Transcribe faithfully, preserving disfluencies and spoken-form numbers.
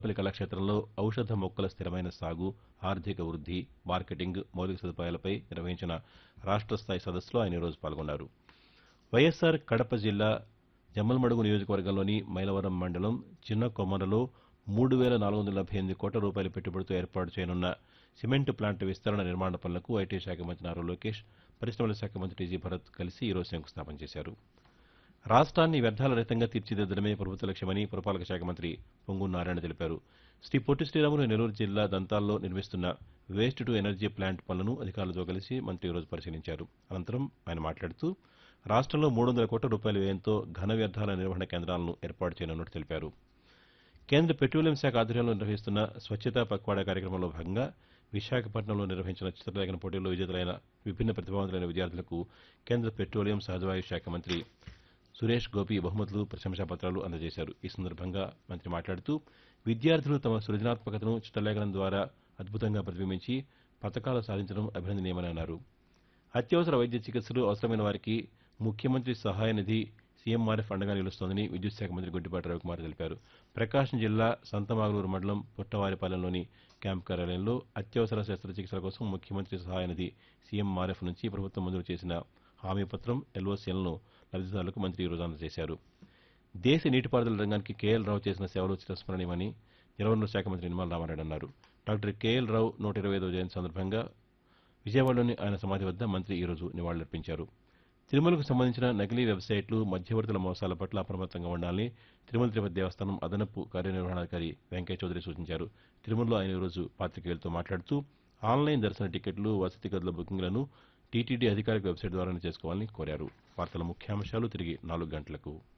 పల్లి కళాక్షేత్రంలో ఔషధ మొక్కల స్థిరమైన సాగు, ఆర్థిక వృద్ది, మార్కెటింగ్, మౌలిక సదుపాయాలపై నిర్వహించిన రాష్ట్ర స్థాయి సదస్సులో ఆయన ఈరోజు పాల్గొన్నారు. వైఎస్సార్ కడప జిల్లా జమ్మలమడుగు నియోజకవర్గంలోని మైలవరం మండలం చిన్న కొమ్మరలో మూడు వేల నాలుగు వందల డెబ్బై ఎనిమిది కోట్ల రూపాయల పెట్టుబడితో ఏర్పాటు చేయనున్న సిమెంట్ ప్లాంట్ విస్తరణ నిర్మాణ పనులకు ఐటీ శాఖ మంత్రి నారా లోకేష్, పరిశమల శాఖ మంత్రి టీజీ భరత్ కలిసి ఈరోజు శంకుస్థాపన చేశారు. రాష్ట్రాన్ని వ్యర్థాల రహితంగా తీర్చిదిద్దడమే ప్రభుత్వ లక్ష్యమని పురపాలక శాఖ మంత్రి పొంగూరు నారాయణ తెలిపారు. శ్రీ పొట్టి శ్రీరాములు నెల్లూరు జిల్లా దంతాల్లో నిర్మిస్తున్న వేస్ట్ టు ఎనర్జీ ప్లాంట్ పనులను అధికారులతో కలిసి మంత్రి ఈరోజు పరిశీలించారు. అనంతరం ఆయన మాట్లాడుతూ రాష్ట్రంలో మూడు వందల కోట్ల రూపాయల వ్యయంతో ఘన వ్యర్థాల నిర్వహణ కేంద్రాలను ఏర్పాటు చేయనున్నట్టు తెలిపారు. కేంద్ర పెట్రోలియం శాఖ ఆధ్వర్యంలో నిర్వహిస్తున్న స్వచ్ఛతా పక్వాడా కార్యక్రమంలో భాగంగా విశాఖపట్నంలో నిర్వహించిన చిత్రలేఖన పోటీల్లో విజేతలైన విభిన్న ప్రతిభావంతులైన విద్యార్థులకు కేంద్ర పెట్రోలియం, సహజవాయు శాఖ మంత్రి సురేష్ గోపి బహుమతులు, ప్రశంసా పత్రాలు అందజేశారు. ఈ సందర్భంగా మంత్రి మాట్లాడుతూ విద్యార్థులు తమ సృజనాత్మకతను చిత్రలేఖనం ద్వారా అద్భుతంగా ప్రతిబింబించి పతకాలు సాధించడం అభినందనీయమని అన్నారు. అత్యవసర వైద్య చికిత్సలు అవసరమైన వారికి ముఖ్యమంత్రి సహాయ నిధి సీఎంఆర్ఎఫ్ అండగా నిలుస్తోందని విద్యుత్ శాఖ మంత్రి గొట్టిపాటి రవికుమార్ తెలిపారు. ప్రకాశం జిల్లా సంతమాగులూరు మండలం పుట్టవారిపాలెంలోని క్యాంపు కార్యాలయంలో అత్యవసర శస్త్రచికిత్సల కోసం ముఖ్యమంత్రి సహాయ నిధి సీఎంఆర్ఎఫ్ నుంచి ప్రభుత్వం మంజూరు చేసిన హామీ పత్రం ఎల్ఓసీలను లబ్దిదారులకు మంత్రి ఈరోజు అందజేశారు. దేశ నీటిపారుదల రంగానికి కేఎల్ రావు చేసిన సేవలు చిరస్మరణీయమని జలవనరుల శాఖ మంత్రి నిమ్మల రామారెడ్డి అన్నారు. డాక్టర్ కేఎల్ రావు నూట ఇరవై ఐదవ జయంతి సందర్భంగా విజయవాడలోని ఆయన సమాధి వద్ద మంత్రి ఈరోజు నివాళులర్పించారు. తిరుమలకు సంబంధించిన నకిలీ వెబ్సైట్లు, మధ్యవర్తుల మోసాల పట్ల అప్రమత్తంగా ఉండాలని తిరుమల తిరుపతి దేవస్థానం అదనపు కార్యనిర్వహణాధికారి వెంకయ్య చౌదరి సూచించారు. తిరుమలలో ఆయన ఈరోజు పాతికేయులతో మాట్లాడుతూ ఆన్లైన్ దర్శన టికెట్లు, వసతి గదుల బుకింగ్లను టీటీడీ అధికారిక వెబ్సైట్ ద్వారానే చేసుకోవాలని కోరారు. వార్తల ముఖ్యాంశాలు తిరిగి నాలుగు గంటలకు.